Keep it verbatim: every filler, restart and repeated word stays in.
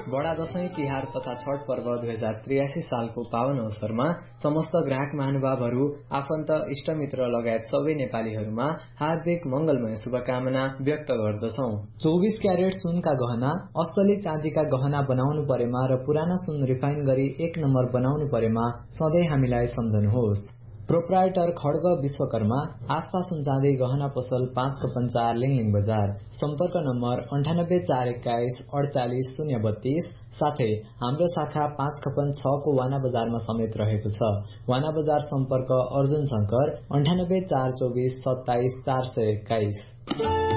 बडा दशैं तिहार तथा छठ पर्व दुई हजार त्रियासी सालको पावन अवसरमा समस्त ग्राहक महानुभावहरू आफन्त इष्टमित्र लगायत सबै नेपालीहरूमा हार्दिक मंगलमय शुभकामना व्यक्त गर्दछौ। चौबीस क्यारेट सुनका गहना, असली चाँदीका गहना बनाउनु परेमा र पुराना सुन रिफाइन गरी एक नम्बर बनाउनु परेमा सधैँ हामीलाई सम्झनुहोस्। प्रोप्राइटर खड्ग विश्वकर्मा, आस्था सुन चाँदी गहना पसल पाँच कपन लिङलिङ बजार। सम्पर्क नम्बर अन्ठानब्बे चार एक्काइस अडचालिस शून्य बत्तीस। साथै हाम्रो शाखा पाँच खपन छ को वाना बजारमा समेत रहेको छ। वाना बजार सम्पर्क अर्जुन शंकर अन्ठानब्बे चार चौबिस सत्ताइस चार सय एक्काइस।